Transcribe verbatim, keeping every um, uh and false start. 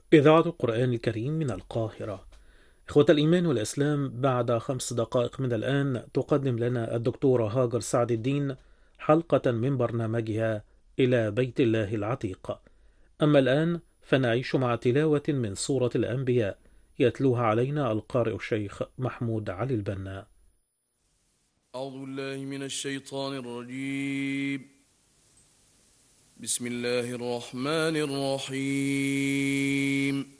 إذاعة القرآن الكريم من القاهرة. إخوة الإيمان والإسلام، بعد خمس دقائق من الآن تقدم لنا الدكتورة هاجر سعد الدين حلقة من برنامجها إلى بيت الله العتيق. أما الآن فنعيش مع تلاوة من سورة الأنبياء، يتلوها علينا القارئ الشيخ محمود علي البنا. أعوذ بالله من الشيطان الرجيم. بسم الله الرحمن الرحيم.